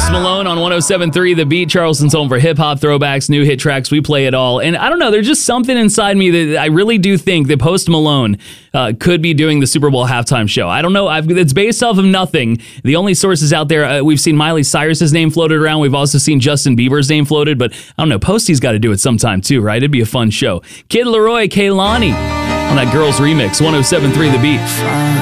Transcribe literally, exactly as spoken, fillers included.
Post Malone on one oh seven point three The Beat, Charleston's home for hip-hop throwbacks, new hit tracks. We play it all. And I don't know, there's just something inside me that I really do think that Post Malone uh, could be doing the Super Bowl halftime show. I don't know. I've, it's based off of nothing. The only sources out there, uh, we've seen Miley Cyrus's name floated around. We've also seen Justin Bieber's name floated. But I don't know, Posty's got to do it sometime too, right? It'd be a fun show. Kid Laroi, Kehlani on that Girls remix, one oh seven point three The Beat.